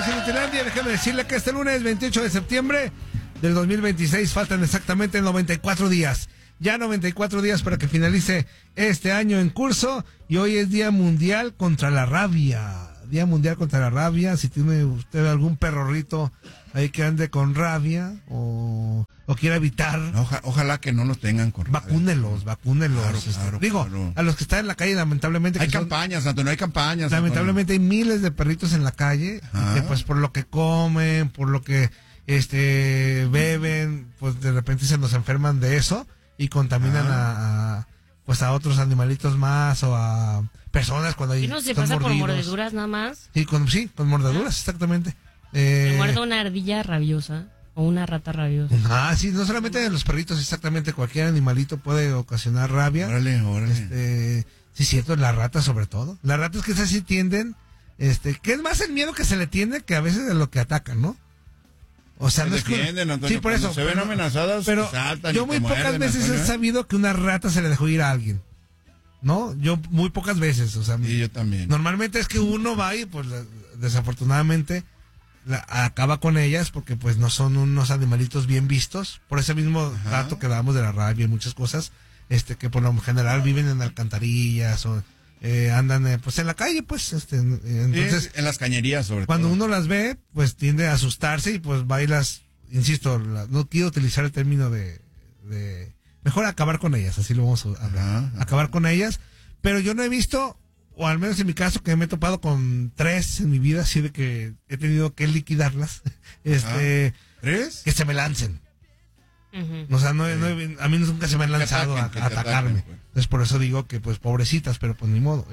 amigos en Utilandia, déjame decirle que este lunes 28 de septiembre del 2026 faltan exactamente 94 días. Ya 94 días para que finalice este año en curso y hoy es Día Mundial contra la Rabia. Día Mundial contra la Rabia. Si tiene usted algún perrorrito ahí que ande con rabia o quiera evitar. Ojalá que no los tengan con rabia. Vacúnelos. Claro, Digo, claro. a los que están en la calle, lamentablemente. Hay campañas, Antonio, hay campañas. Lamentablemente hay miles de perritos en la calle, que pues por lo que comen, por lo que beben, pues de repente se nos enferman de eso y contaminan a otros animalitos más o a personas cuando hay. ¿Y no se pasa por mordeduras nada más? Sí, con mordeduras, exactamente. Me muerde una ardilla rabiosa o una rata rabiosa. Sí, no solamente los perritos, exactamente, cualquier animalito puede ocasionar rabia. Órale. Sí, cierto, las ratas sobre todo. Las ratas que esas sí tienden, que es más el miedo que se le tiene que a veces de lo que atacan, ¿no? O sea, se no defienden, Antonio, sí, por eso. Se ven amenazadas, pero saltan yo muy pocas veces he sabido que una rata se le dejó ir a alguien. ¿No? Yo muy pocas veces, o sea. Sí, yo también. Normalmente es que uno va y pues desafortunadamente acaba con ellas porque pues no son unos animalitos bien vistos. Por ese mismo dato que dábamos de la rabia y muchas cosas, que por lo general viven en alcantarillas o andan pues en la calle, pues entonces en las cañerías sobre cuando todo. uno las ve pues tiende a asustarse y pues va y insisto, no quiero utilizar el término de mejor acabar con ellas, así lo vamos a hablar, acabar con ellas, pero yo no he visto, o al menos en mi caso que me he topado con 3 en mi vida, así de que he tenido que liquidarlas, 3 que se me lancen. Uh-huh. O sea, a mí nunca se me han lanzado a atacarme. Pues. Entonces por eso digo que pues pobrecitas, pero pues ni modo,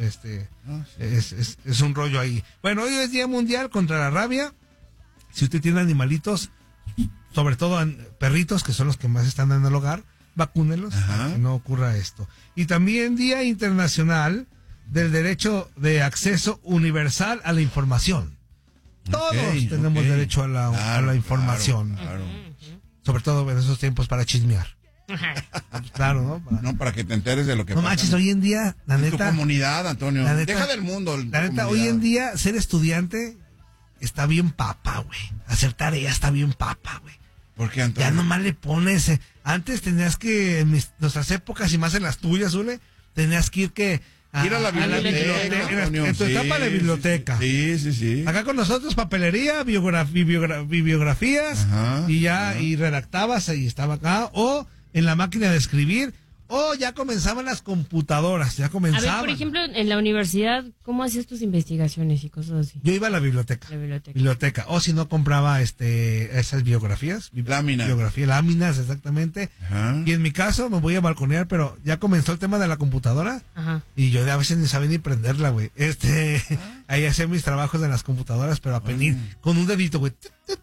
es un rollo ahí. Bueno, hoy es Día Mundial contra la Rabia. Si usted tiene animalitos, sobre todo perritos, que son los que más están en el hogar, vacúnelos para que no ocurra esto. Y también Día Internacional del Derecho de Acceso Universal a la Información. Todos tenemos derecho a la información. Claro. Sobre todo en esos tiempos para chismear. Claro, ¿no? Para que te enteres de lo que pasa. No manches, hoy en día, la neta. En tu comunidad, Antonio. Deja del mundo. La neta, hoy en día, ser estudiante está bien papa, güey. Hacer tarea está bien papa, güey. ¿Por qué, Antonio? Ya nomás le pones. Antes tenías que, en nuestras épocas y más en las tuyas, Ule, tenías que ir ir a la biblioteca. En tu etapa de biblioteca. Sí. Acá con nosotros, papelería, bibliografías, y redactabas y estaba acá, o en la máquina de escribir, o ya comenzaban las computadoras, A ver, por ejemplo, en la universidad, ¿cómo hacías tus investigaciones y cosas así? Yo iba a la biblioteca. O si no compraba esas biografías. Láminas, exactamente. Y en mi caso me voy a balconear, pero ya comenzó el tema de la computadora. Y yo a veces ni sabía ni prenderla, güey. Ahí hacía mis trabajos en las computadoras, pero apenas con un dedito, güey.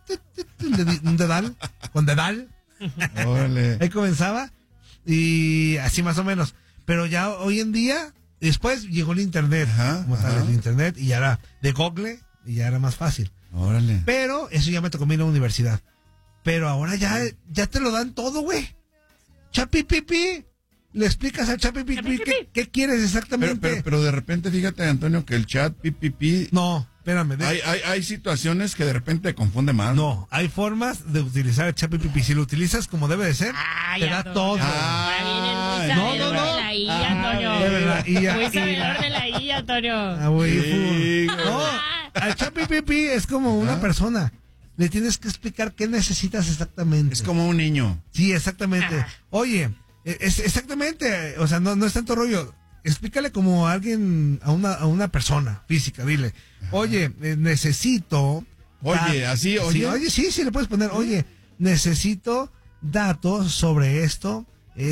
Un dedal. Con dedal. Ahí comenzaba. Y así más o menos. Pero ya hoy en día, después llegó el internet, el internet, y ya era de Google, y ya era más fácil. Órale. Pero eso ya me tocó a mí en la universidad. Pero ahora ya te lo dan todo, güey. Chapipipi. Le explicas al Chapipipi qué quieres exactamente. Pero de repente, fíjate, Antonio, que el chat pipipi. No, espérame. Hay situaciones que de repente te confunde más. No, hay formas de utilizar el Chapipipi. Si lo utilizas como debe de ser, te da todo. No. De verdad. Muy sabedor de la IA, Antonio. No, el Chapipipi es como una persona. Le tienes que explicar qué necesitas exactamente. Es como un niño. Sí, exactamente. Oye, exactamente, o sea, no es tanto rollo. Explícale como a alguien, a una persona física, dile, oye, necesito. Oye, así, oye. Sí, le puedes poner, oye, necesito datos sobre esto,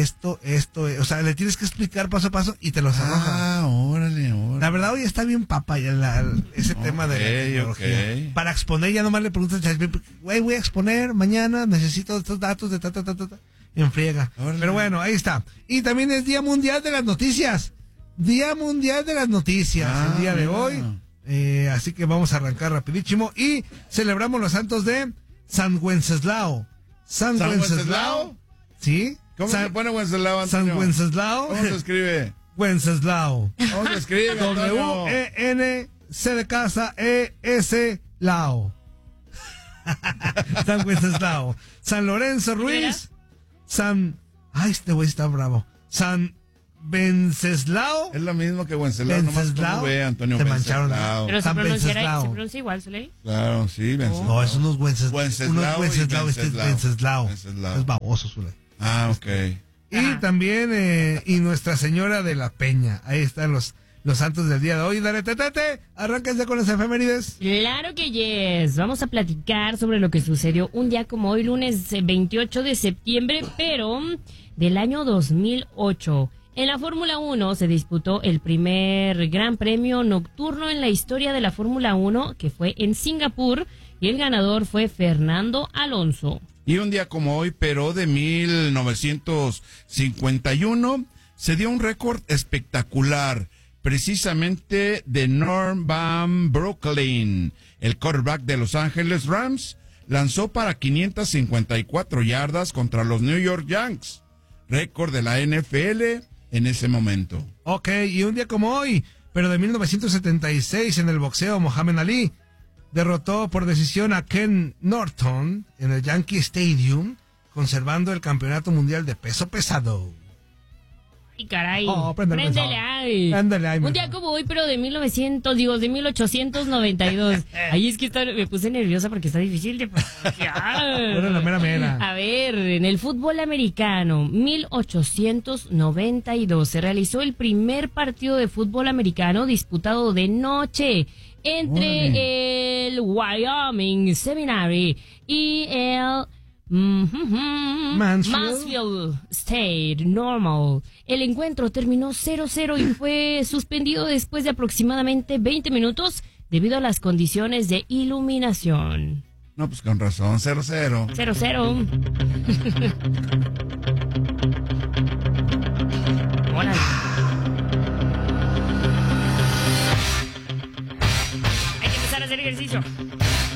o sea, le tienes que explicar paso a paso y te los arroja. Órale. La verdad, hoy está bien papa ese tema de la tecnología. Para exponer, ya nomás le preguntas, güey, voy a exponer mañana, necesito estos datos de en friega. Órale. Pero bueno, ahí está. Y también es Día Mundial de las Noticias. Día Mundial de las Noticias, el día de hoy. Así que vamos a arrancar rapidísimo. Y celebramos los santos de San Wenceslao. ¿San Wenceslao? ¿Sí? ¿Cómo se pone Wenceslao, Antonio? San Wenceslao. ¿Cómo se escribe? Wenceslao. ¿Cómo se escribe, Antonio? W-E-N-C de casa E-S Lao. San Wenceslao. San Lorenzo Ruiz. Este güey está bravo. San Wenceslao. Es lo mismo que Wenceslao, nomás como ve, Antonio. Se mancharon. Pero se pronuncia igual, ¿Zuley? Claro, sí, Wenceslao. No, es unos Wenceslao. Wenceslao, este es Wenceslao. Es baboso, Zuley. Ah, ok. Y también, y Nuestra Señora de la Peña. Ahí están los santos del día de hoy. Dale, Tete, arránquense con las efemérides. Claro que yes. Vamos a platicar sobre lo que sucedió un día como hoy, lunes 28 de septiembre, pero del año 2008. En la Fórmula 1 se disputó el primer gran premio nocturno en la historia de la Fórmula 1, que fue en Singapur, y el ganador fue Fernando Alonso. Y un día como hoy, pero de 1951, se dio un récord espectacular, precisamente de Norm Van Brocklin, el quarterback de Los Ángeles Rams, lanzó para 554 yardas contra los New York Yankees, récord de la NFL en ese momento. Ok, y un día como hoy, pero de 1976, en el boxeo, Muhammad Ali derrotó por decisión a Ken Norton en el Yankee Stadium, conservando el campeonato mundial de peso pesado. ¡Ay, caray! Préndele ahí. Un día como hoy, pero de 1892. Ahí es que me puse nerviosa porque está difícil de pronunciar. La mera. A ver, en el fútbol americano, 1892, se realizó el primer partido de fútbol americano disputado de noche entre el Wyoming Seminary y el Mansfield State Normal. El encuentro terminó 0-0 y fue suspendido después de aproximadamente 20 minutos debido a las condiciones de iluminación. No, pues con razón, 0-0. 0-0. Hola. Hay que empezar a hacer ejercicio.